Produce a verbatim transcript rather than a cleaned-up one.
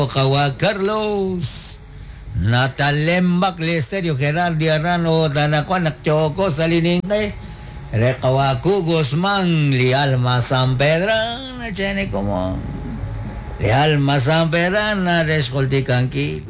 Kawa Carlos Natalembak Listerio Gerardi Arano Danakwan Nakchoko Saliningay Rekawaku Guzman Lialma San Pedran Chene como Lialma San Pedran Rescolticanqui